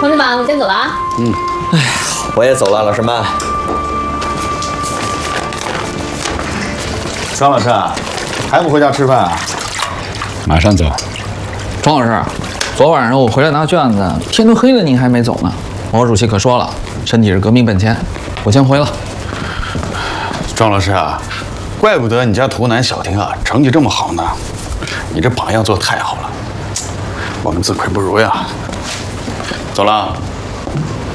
同志们，我先走了啊。 我也走了，老师们。 庄老师，还不回家吃饭啊？ 马上走。 庄老师，昨晚上我回来拿卷子，天都黑了，您还没走呢。毛主席可说了，身体是革命本钱，我先回了。 庄老师啊，怪不得你家图南小婷啊成绩这么好呢，你这榜样做得太好了，我们自愧不如呀。走了。